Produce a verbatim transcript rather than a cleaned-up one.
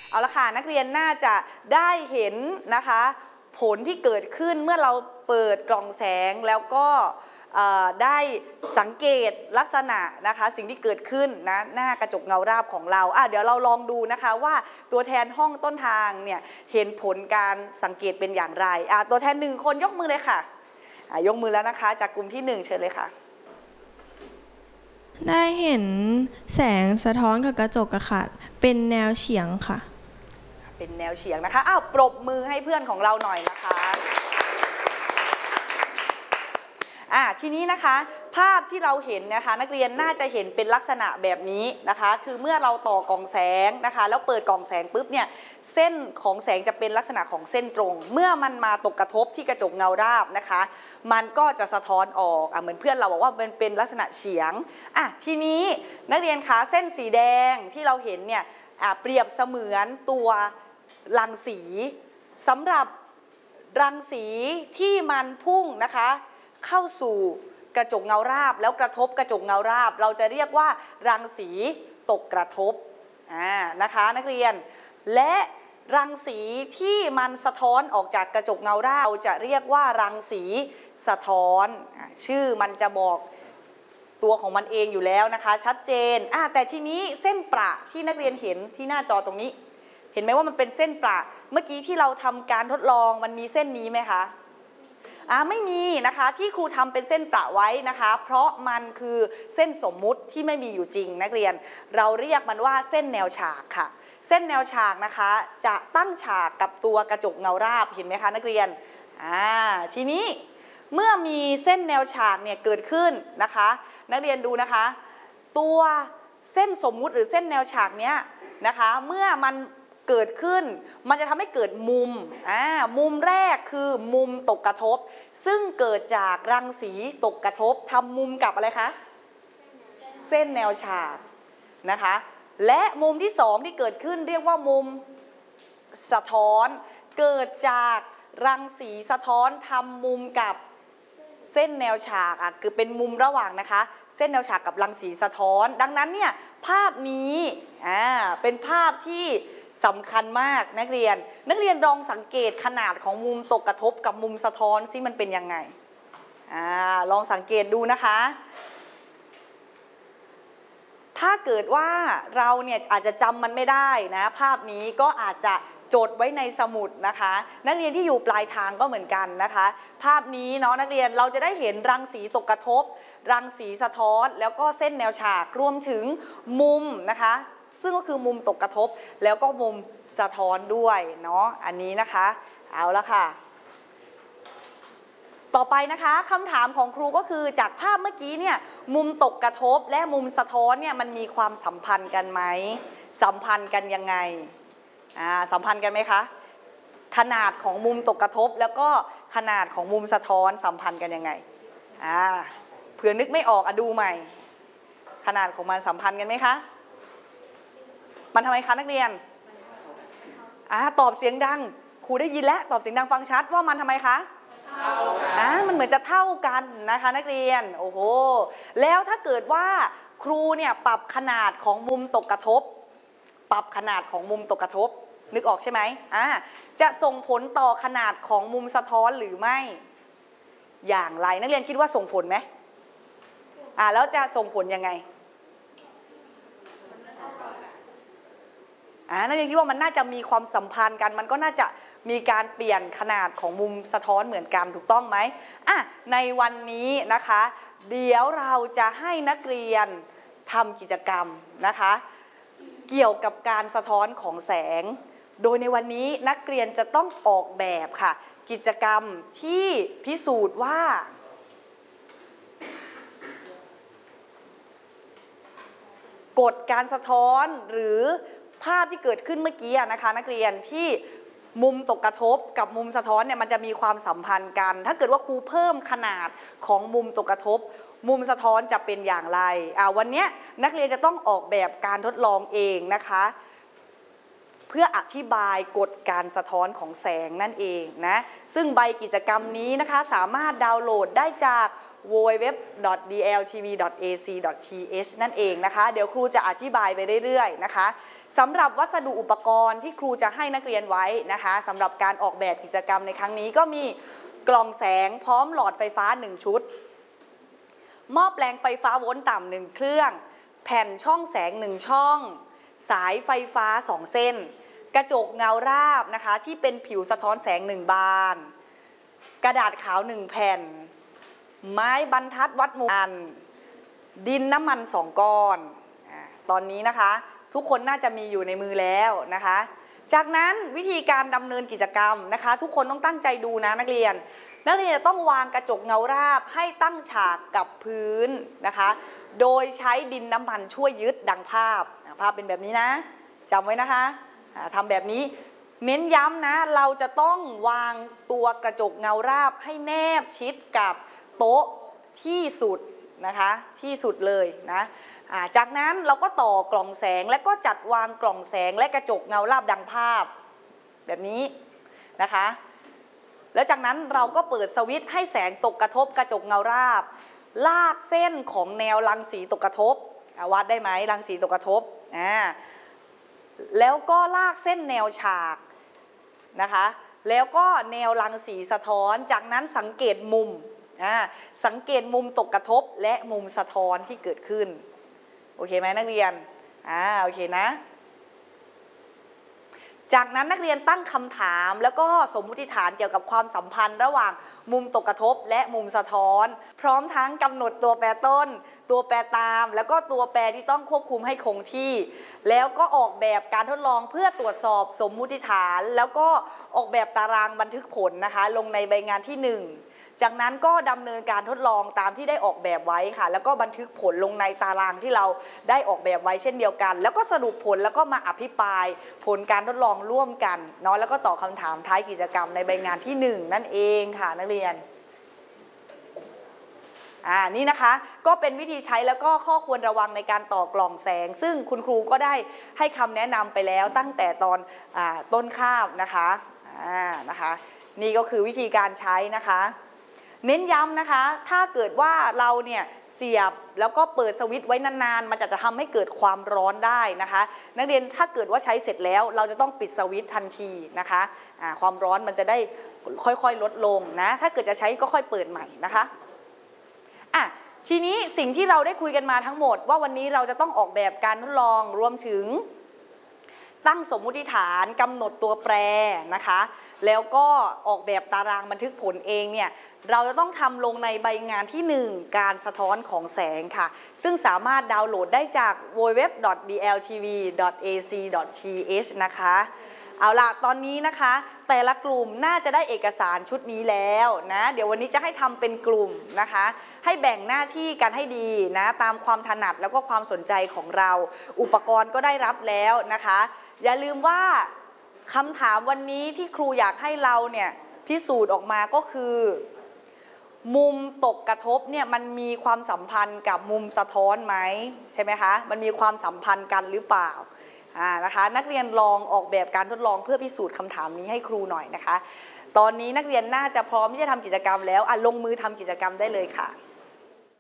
เอาละค่ะนักเรียนน่าจะได้เห็นนะคะผลที่เกิดขึ้นเมื่อเราเปิดกล่องแสงแล้วก็ได้สังเกตลักษณะนะคะสิ่งที่เกิดขึ้นนะหน้ากระจกเงาราบของเราอ่ะเดี๋ยวเราลองดูนะคะว่าตัวแทนห้องต้นทางเนี่ยเห็นผลการสังเกตเป็นอย่างไรอ่ะตัวแทนหนึ่งคนยกมือเลยค่ะอ่ะยกมือแล้วนะคะจากกลุ่มที่หนึ่งเชิญเลยค่ะได้เห็นแสงสะท้อนกับกระจกอะค่ะเป็นแนวเฉียงค่ะเป็นแนวเฉียงนะคะอ้าวปรบมือให้เพื่อนของเราหน่อยนะคะอ่าทีนี้นะคะภาพที่เราเห็นนะคะนักเรียนน่าจะเห็นเป็นลักษณะแบบนี้นะคะคือเมื่อเราต่อกล่องแสงนะคะแล้วเปิดกล่องแสงปุ๊บเนี่ยเส้นของแสงจะเป็นลักษณะของเส้นตรงเมื่อมันมาตกกระทบที่กระจกเงาราบนะคะมันก็จะสะท้อนออกอ่ะเหมือนเพื่อนเราบอกว่ามันเป็นลักษณะเฉียงอ่ะทีนี้นักเรียนคะเส้นสีแดงที่เราเห็นเนี่ยอ่ะเปรียบเสมือนตัวรังสีสำหรับรังสีที่มันพุ่งนะคะเข้าสู่กระจกเงาราบแล้วกระทบกระจกเงาราบเราจะเรียกว่ารังสีตกกระทบอ่านะคะนักเรียนและรังสีที่มันสะท้อนออกจากกระจกเงาราบเราจะเรียกว่ารังสีสะท้อนชื่อมันจะบอกตัวของมันเองอยู่แล้วนะคะชัดเจนอ่าแต่ทีนี้เส้นประที่นักเรียนเห็นที่หน้าจอตรงนี้เห็นไหมว่ามันเป็นเส้นประเมื่อกี้ที่เราทำการทดลองมันมีเส้นนี้ไหมคะอ่าไม่มีนะคะที่ครูทำเป็นเส้นประไว้นะคะเพราะมันคือเส้นสมมุติที่ไม่มีอยู่จริงนักเรียนเราเรียกมันว่าเส้นแนวฉากค่ะเส้นแนวฉากนะคะจะตั้งฉากกับตัวกระจกเงาราบเห็นไหมคะนักเรียนอ่าทีนี้เมื่อมีเส้นแนวฉากเนี่ยเกิดขึ้นนะคะนักเรียนดูนะคะตัวเส้นสมมุติหรือเส้นแนวฉากเนี้ยนะคะเมื่อมันเกิดขึ้นมันจะทำให้เกิดมุมอ่ามุมแรกคือมุมตกกระทบซึ่งเกิดจากรังสีตกกระทบทำมุมกับอะไรคะเส้นแนวฉากนะคะและมุมที่สองที่เกิดขึ้นเรียกว่ามุมสะท้อนเกิดจากรังสีสะท้อนทำมุมกับเส้นแนวฉากอ่ะคือเป็นมุมระหว่างนะคะเส้นแนวฉากกับรังสีสะท้อนดังนั้นเนี่ยภาพนี้อ่าเป็นภาพที่สำคัญมากนักเรียนนักเรียนลองสังเกตขนาดของมุมตกกระทบกับมุมสะท้อนซิมันเป็นยังไงอ่าลองสังเกตดูนะคะถ้าเกิดว่าเราเนี่ยอาจจะจำมันไม่ได้นะภาพนี้ก็อาจจะจดไว้ในสมุดนะคะนักเรียนที่อยู่ปลายทางก็เหมือนกันนะคะภาพนี้เนาะนักเรียนเราจะได้เห็นรังสีตกกระทบรังสีสะท้อนแล้วก็เส้นแนวฉากรวมถึงมุมนะคะซึ่งก็คือมุมตกกระทบแล้วก็มุมสะท้อนด้วยเนาะอันนี้นะคะเอาละค่ะต่อไปนะคะคำถามของครูก็คือจากภาพเมื่อกี้เนี่ยมุมตกกระทบและมุมสะท้อนเนี่ยมันมีความสัมพันธ์กันไหมสัมพันธ์กันยังไงอ่าสัมพันธ์กันไหมคะขนาดของมุมตกกระทบแล้วก็ขนาดของมุมสะท้อนสัมพันธ์กันยังไงอ่าเผื่อนึกไม่ออกอ่ะดูใหม่ขนาดของมันสัมพันธ์กันไหมคะมันทำไมคะนักเรียนอ่าตอบเสียงดังครูได้ยินแล้วตอบเสียงดังฟังชัดว่ามันทำไมคะอ่ามันเหมือนจะเท่ากันนะคะนักเรียนโอ้โหแล้วถ้าเกิดว่าครูเนี่ยปรับขนาดของมุมตกกระทบปรับขนาดของมุมตกกระทบนึกออกใช่ไหมอ่าจะส่งผลต่อขนาดของมุมสะท้อนหรือไม่อย่างไรนักเรียนคิดว่าส่งผลไหมอ่าแล้วจะส่งผลยังไงอ่านักเรียนคิดว่ามันน่าจะมีความสัมพันธ์กันมันก็น่าจะมีการเปลี่ยนขนาดของมุมสะท้อนเหมือนกันถูกต้องไหมอ่ะในวันนี้นะคะเดี๋ยวเราจะให้นักเรียนทำกิจกรรมนะคะเกี่ยวกับการสะท้อนของแสงโดยในวันนี้นักเรียนจะต้องออกแบบค่ะกิจกรรมที่พิสูจน์ว่ากฎการสะท้อนหรือภาพที่เกิดขึ้นเมื่อกี้นะคะนักเรียนที่มุมตกกระทบกับมุมสะท้อนเนี่ยมันจะมีความสัมพันธ์กันถ้าเกิดว่าครูเพิ่มขนาดของมุมตกกระทบมุมสะท้อนจะเป็นอย่างไรอ่าวันนี้นักเรียนจะต้องออกแบบการทดลองเองนะคะเพื่ออธิบายกฎการสะท้อนของแสงนั่นเองนะซึ่งใบกิจกรรมนี้นะคะสามารถดาวน์โหลดได้จาก ดับเบิลยู ดับเบิลยู ดับเบิลยู ดอท ดี แอล ที วี ดอท เอ ซี ดอท ที เอช นั่นเองนะคะเดี๋ยวครูจะอธิบายไปเรื่อยๆนะคะสำหรับวัสดุอุปกรณ์ที่ครูจะให้นักเรียนไว้นะคะสำหรับการออกแบบกิจกรรมในครั้งนี้ก็มีกล่องแสงพร้อมหลอดไฟฟ้าหนึ่งชุดหม้อแปลงไฟฟ้าโวลต์ต่ำหนึ่งเครื่องแผ่นช่องแสงหนึ่งช่องสายไฟฟ้าสองเส้นกระจกเงาราบนะคะที่เป็นผิวสะท้อนแสงหนึ่งบานกระดาษขาวหนึ่งแผ่นไม้บรรทัดวัดมุมอันดินน้ำมันสองก้อนตอนนี้นะคะทุกคนน่าจะมีอยู่ในมือแล้วนะคะจากนั้นวิธีการดำเนินกิจกรรมนะคะทุกคนต้องตั้งใจดูนะนักเรียนนักเรียนจะต้องวางกระจกเงาราบให้ตั้งฉากกับพื้นนะคะโดยใช้ดินน้ำมันช่วยยึดดังภาพภาพเป็นแบบนี้นะจำไว้นะคะทำแบบนี้เน้นย้ำนะเราจะต้องวางตัวกระจกเงาราบให้แนบชิดกับโต๊ะที่สุดนะคะที่สุดเลยนะจากนั้นเราก็ต่อกล่องแสงและก็จัดวางกล่องแสงและกระจกเงาราบดังภาพแบบนี้นะคะแล้วจากนั้นเราก็เปิดสวิตช์ให้แสงตกกระทบกระจกเงาราบลากเส้นของแนวรังสีตกกระทบวัดได้ไหมรังสีตกกระทบอ่าแล้วก็ลากเส้นแนวฉากนะคะแล้วก็แนวรังสีสะท้อนจากนั้นสังเกตมุมอ่าสังเกตมุมตกกระทบและมุมสะท้อนที่เกิดขึ้นโอเคไหมนักเรียนอ่าโอเคนะจากนั้นนักเรียนตั้งคำถามแล้วก็สมมุติฐานเกี่ยวกับความสัมพันธ์ระหว่างมุมตกกระทบและมุมสะท้อนพร้อมทั้งกำหนดตัวแปรต้นตัวแปรตามแล้วก็ตัวแปรที่ต้องควบคุมให้คงที่แล้วก็ออกแบบการทดลองเพื่อตรวจสอบสมมุติฐานแล้วก็ออกแบบตารางบันทึกผลนะคะลงในใบงานที่หนึ่งจากนั้นก็ดำเนินการทดลองตามที่ได้ออกแบบไว้ค่ะแล้วก็บันทึกผลลงในตารางที่เราได้ออกแบบไว้เช่นเดียวกันแล้วก็สรุปผลแล้วก็มาอภิปรายผลการทดลองร่วมกันเนาะแล้วก็ตอบคำถามท้ายกิจกรรมในใบงานที่หนึ่งนั่นเองค่ะนักเรียนอ่านี่นะคะก็เป็นวิธีใช้แล้วก็ข้อควรระวังในการต่อกล่องแสงซึ่งคุณครูก็ได้ให้คำแนะนำไปแล้วตั้งแต่ตอนอ่าต้นคาบนะคะอ่านะคะนี่ก็คือวิธีการใช้นะคะเน้นย้ำนะคะถ้าเกิดว่าเราเนี่ยเสียบแล้วก็เปิดสวิตช์ไว้นานๆมันจะจะทำให้เกิดความร้อนได้นะคะนักเรียนถ้าเกิดว่าใช้เสร็จแล้วเราจะต้องปิดสวิตช์ทันทีนะคะะความร้อนมันจะได้ค่อยๆลดลงนะถ้าเกิดจะใช้ก็ค่อยเปิดใหม่นะคะอ่ะทีนี้สิ่งที่เราได้คุยกันมาทั้งหมดว่าวันนี้เราจะต้องออกแบบการทดลองรวมถึงตั้งสมมุติฐานกำหนดตัวแปรนะคะแล้วก็ออกแบบตารางบันทึกผลเองเนี่ยเราจะต้องทำลงในใบงานที่หนึ่งการสะท้อนของแสงค่ะซึ่งสามารถดาวน์โหลดได้จาก ดับเบิลยู ดับเบิลยู ดับเบิลยู ดอท ดี แอล ที วี ดอท เอ ซี ดอท ที เอช นะคะเอาล่ะตอนนี้นะคะแต่ละกลุ่มน่าจะได้เอกสารชุดนี้แล้วนะเดี๋ยววันนี้จะให้ทำเป็นกลุ่มนะคะให้แบ่งหน้าที่กันให้ดีนะตามความถนัดแล้วก็ความสนใจของเราอุปกรณ์ก็ได้รับแล้วนะคะอย่าลืมว่าคำถามวันนี้ที่ครูอยากให้เราเนี่ยพิสูจน์ออกมาก็คือมุมตกกระทบเนี่ยมันมีความสัมพันธ์กับมุมสะท้อนไหมใช่ไหมคะมันมีความสัมพันธ์กันหรือเปล่าอ่านะคะนักเรียนลองออกแบบการทดลองเพื่อพิสูจน์คำถามนี้ให้ครูหน่อยนะคะตอนนี้นักเรียนน่าจะพร้อมที่จะทำกิจกรรมแล้วอ่ะลงมือทำกิจกรรมได้เลยค่ะ